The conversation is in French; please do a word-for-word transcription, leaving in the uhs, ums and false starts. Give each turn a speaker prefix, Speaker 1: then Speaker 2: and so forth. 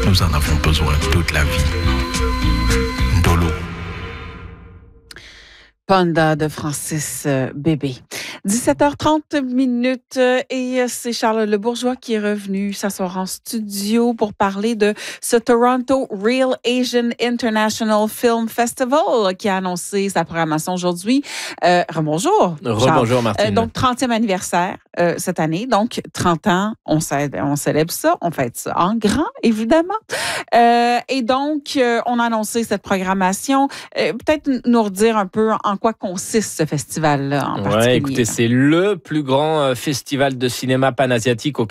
Speaker 1: Nous en avons besoin toute la vie. Ndolo.
Speaker 2: Panda de Francis Bébé. dix-sept heures trente minutes et c'est Charles Le Bourgeois qui est revenu s'asseoir en studio pour parler de ce Toronto Real Asian International Film Festival qui a annoncé sa programmation aujourd'hui. Euh, rebonjour.
Speaker 3: Rebonjour, Martine.
Speaker 2: Euh, donc, trentième anniversaire euh, cette année. Donc, trente ans, on célèbre, on célèbre ça. On fête ça en grand, évidemment. Euh, et donc, euh, on a annoncé cette programmation. Euh, peut-être nous redire un peu en quoi consiste ce festival-là en particulier.
Speaker 3: Ouais, écoutez, c'est le plus grand festival de cinéma panasiatique au